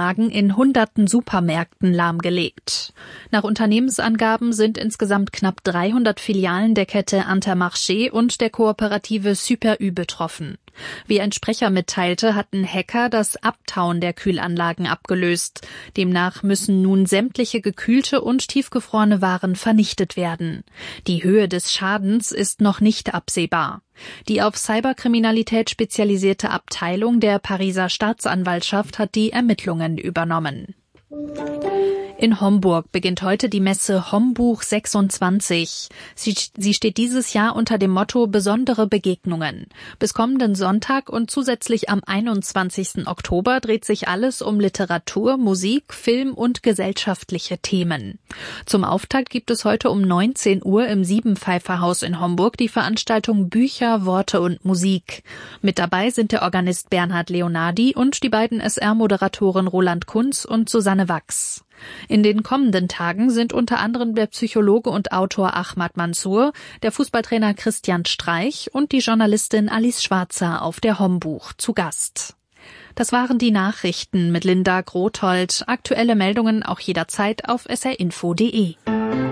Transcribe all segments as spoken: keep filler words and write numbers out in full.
Kühlanlagen in hunderten Supermärkten lahmgelegt. Nach Unternehmensangaben sind insgesamt knapp dreihundert Filialen der Kette Intermarché und der Kooperative Super U betroffen. Wie ein Sprecher mitteilte, hatten Hacker das Abtauen der Kühlanlagen abgelöst. Demnach müssen nun sämtliche gekühlte und tiefgefrorene Waren vernichtet werden. Die Höhe des Schadens ist noch nicht absehbar. Die auf Cyberkriminalität spezialisierte Abteilung der Pariser Staatsanwaltschaft hat die Ermittlungen übernommen. In Homburg beginnt heute die Messe Hombuch sechsundzwanzig. Sie, sie steht dieses Jahr unter dem Motto Besondere Begegnungen. Bis kommenden Sonntag und zusätzlich am einundzwanzigsten Oktober dreht sich alles um Literatur, Musik, Film und gesellschaftliche Themen. Zum Auftakt gibt es heute um neunzehn Uhr im Siebenpfeiferhaus in Homburg die Veranstaltung Bücher, Worte und Musik. Mit dabei sind der Organist Bernhard Leonardi und die beiden S R-Moderatoren Roland Kunz und Susanne Wachs. In den kommenden Tagen sind unter anderem der Psychologe und Autor Ahmad Mansour, der Fußballtrainer Christian Streich und die Journalistin Alice Schwarzer auf der Hombuch zu Gast. Das waren die Nachrichten mit Linda Grothold. Aktuelle Meldungen auch jederzeit auf s r info punkt d e.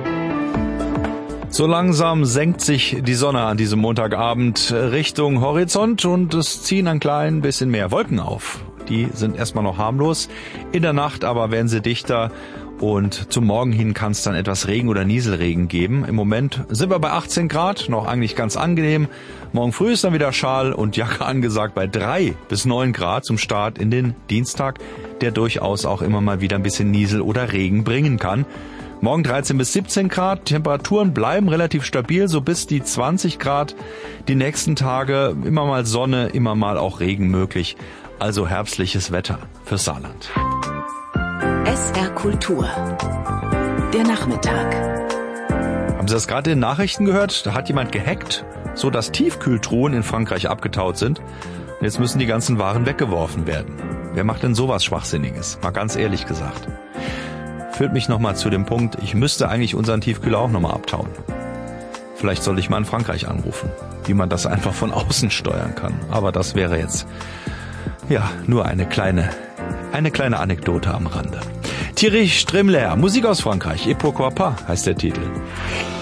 So langsam senkt sich die Sonne an diesem Montagabend Richtung Horizont und es ziehen ein klein bisschen mehr Wolken auf. Die sind erstmal noch harmlos. In der Nacht aber werden sie dichter und zum Morgen hin kann es dann etwas Regen oder Nieselregen geben. Im Moment sind wir bei achtzehn Grad, noch eigentlich ganz angenehm. Morgen früh ist dann wieder Schal und Jacke angesagt bei drei bis neun Grad zum Start in den Dienstag, der durchaus auch immer mal wieder ein bisschen Niesel oder Regen bringen kann. Morgen dreizehn bis siebzehn Grad, Temperaturen bleiben relativ stabil, so bis die zwanzig Grad. Die nächsten Tage immer mal Sonne, immer mal auch Regen möglich. Also herbstliches Wetter fürs Saarland. S R Kultur. Der Nachmittag. Haben Sie das gerade in den Nachrichten gehört? Da hat jemand gehackt, so dass Tiefkühltruhen in Frankreich abgetaut sind. Und jetzt müssen die ganzen Waren weggeworfen werden. Wer macht denn sowas Schwachsinniges? Mal ganz ehrlich gesagt. Führt mich nochmal zu dem Punkt, ich müsste eigentlich unseren Tiefkühler auch nochmal abtauen. Vielleicht soll ich mal in Frankreich anrufen, wie man das einfach von außen steuern kann. Aber das wäre jetzt ja nur eine kleine, eine kleine Anekdote am Rande. Thierry Strimler, Musik aus Frankreich, Et pourquoi pas heißt der Titel.